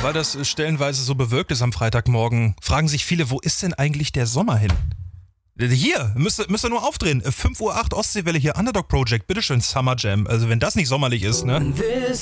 weil das stellenweise so bewölkt ist am Freitagmorgen, fragen sich viele, wo ist denn eigentlich der Sommer hin? Hier, müsst ihr nur aufdrehen. 5:08 Uhr Ostseewelle hier, Underdog Project, bitteschön, Summer Jam. Also wenn das nicht sommerlich ist, ne?